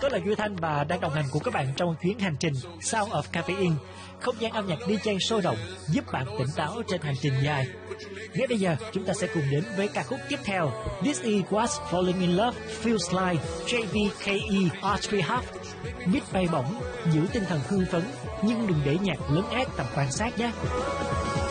Tôi là Duy Thanh và đang đồng hành cùng các bạn trong chuyến hành trình Sound of Caffeine, không gian âm nhạc DJ sôi động giúp bạn tỉnh táo trên hành trình dài. Ngay bây giờ chúng ta sẽ cùng đến với ca khúc tiếp theo, This Is What Falling in Love Feels Like, JVKE Audrey Hub. Beat bay bổng, giữ tinh thần hưng phấn nhưng đừng để nhạc lấn át tầm quan sát nhé.